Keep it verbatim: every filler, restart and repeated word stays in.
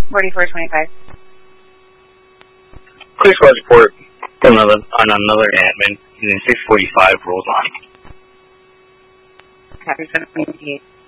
forty-four twenty-five. Police squad report on another, on another admin, and then six forty-five rolls on. Copy seven twenty-eight.